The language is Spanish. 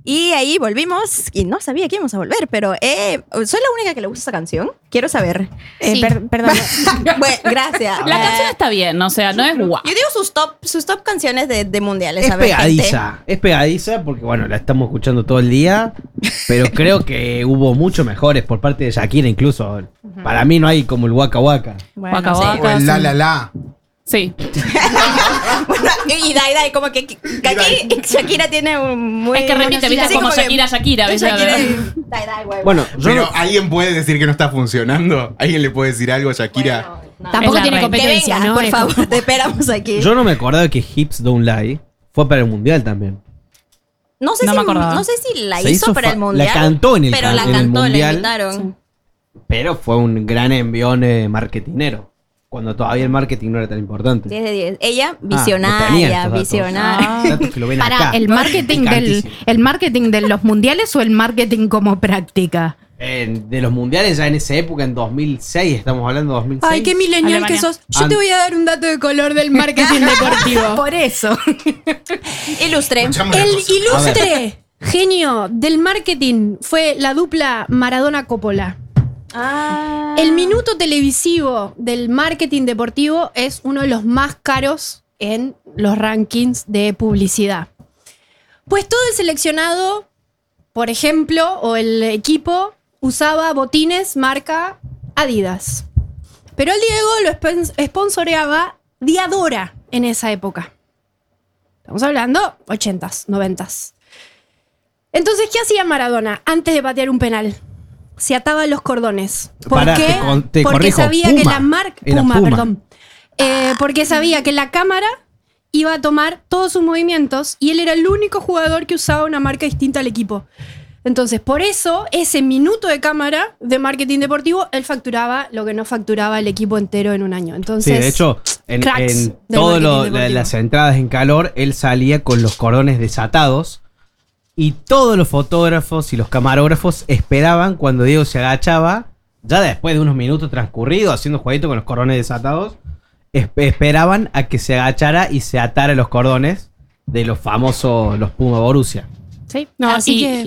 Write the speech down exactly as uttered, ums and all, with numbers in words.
Y ahí volvimos, y no sabía que íbamos a volver, pero eh, soy la única que le gusta esa canción. Quiero saber. Eh, Sí. per- perdón. Bueno, gracias. La Eh, canción está bien, o sea, no es guau. Yo digo sus top, sus top canciones de, de mundiales. Es a ver, gente. pegadiza, es pegadiza porque, bueno, la estamos escuchando todo el día, pero creo que hubo mucho mejores por parte de Shakira incluso. Para mí no hay como el Waka Waka. Bueno, Waka sí. Waka. O el la la la. Sí. Bueno, y Dai Dai, como que, que aquí Shakira tiene un muy... Es que repite, viste, Sí, como que- Shakira, Shakira, ¿viste? Shakira y Dai Dai, güey. Bueno, yo Pero no- ¿alguien puede decir que no está funcionando? ¿Alguien le puede decir algo a Shakira? Bueno, no. Tampoco Es la tiene reina. Que competencia, venga, ¿no? por Es favor, como- te esperamos aquí. yo no me acordaba que Hips Don't Lie fue para el Mundial también. No sé, No si, me acordaba. no sé si la Se hizo, hizo para fa- el la mundial. cantó en el pero can- la en el cantó, la mundial. invitaron. Pero fue un gran envión eh, marketinero. Cuando todavía el marketing no era tan importante. diez de diez. Ella, Ah, no tenía visionaria, estos datos. visionaria. Datos que lo ven Para acá. el marketing del Picantísimo. el marketing de los mundiales o el marketing como práctica. Eh, de los mundiales ya en esa época, en dos mil seis, estamos hablando de dos mil seis. Ay, qué millennial Alemania. que sos. Yo An- te voy a dar un dato de color del marketing deportivo. Por eso. Ilustre. Escuchame una El cosa. ilustre genio del marketing fue la dupla Maradona-Coppola. Ah. El minuto televisivo del marketing deportivo es uno de los más caros en los rankings de publicidad. Pues todo el seleccionado, por ejemplo, o el equipo, usaba botines marca Adidas. Pero el Diego lo spon- sponsoreaba Diadora en esa época. Estamos hablando ochentas, noventas. Entonces, ¿qué hacía Maradona antes de patear un penal? Se ataba los cordones. ¿Por Pará, qué? te con- te porque corrijo, sabía Puma. que la marca... Era Puma, Puma. perdón. Eh, porque sabía que la cámara iba a tomar todos sus movimientos y él era el único jugador que usaba una marca distinta al equipo. Entonces, por eso, ese minuto de cámara de marketing deportivo, él facturaba lo que no facturaba el equipo entero en un año. Entonces, Sí, de hecho, en, cracks en del todas marketing deportivo. las entradas en calor, él salía con los cordones desatados y todos los fotógrafos y los camarógrafos esperaban cuando Diego se agachaba, ya después de unos minutos transcurridos haciendo jueguito con los cordones desatados, esp- esperaban a que se agachara y se atara los cordones de los famosos, los Puma Borussia. sí. No, Así y- que...